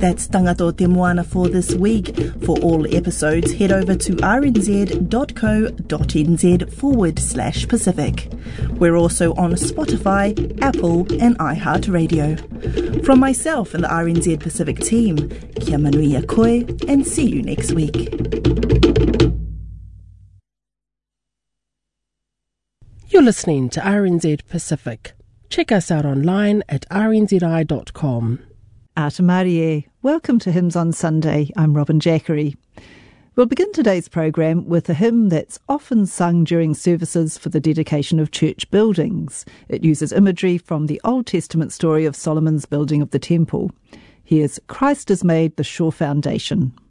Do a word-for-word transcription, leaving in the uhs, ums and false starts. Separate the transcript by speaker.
Speaker 1: That's Tangato Te Moana for this week. For all episodes, head over to rnz.co.nz forward slash Pacific. We're also on Spotify, Apple and iHeartRadio. From myself and the R N Z Pacific team, kia manuia koe and see you next week.
Speaker 2: You're listening to R N Z Pacific. Check us out online at r n z i dot com.
Speaker 3: Ata Marie, welcome to Hymns on Sunday. I'm Robin Jackery. We'll begin today's programme with a hymn that's often sung during services for the dedication of church buildings. It uses imagery from the Old Testament story of Solomon's building of the temple. Here's Christ has Made the Sure Foundation.